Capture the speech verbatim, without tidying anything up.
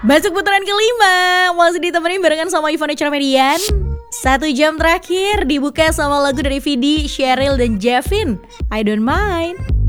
Masuk putaran kelima, masih ditemenin barengan sama Ivan Comedian. Satu jam terakhir dibuka sama lagu dari Vidi, Cheryl, dan Jevin, I Don't Mind.